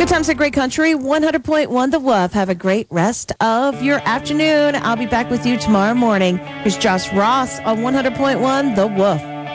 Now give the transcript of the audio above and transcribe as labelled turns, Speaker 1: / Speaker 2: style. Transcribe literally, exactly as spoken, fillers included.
Speaker 1: Good times at Great Country, one hundred point one The Wolf. Have a great rest of your afternoon. I'll be back with you tomorrow morning. Here's Josh Ross on one hundred point one The Wolf.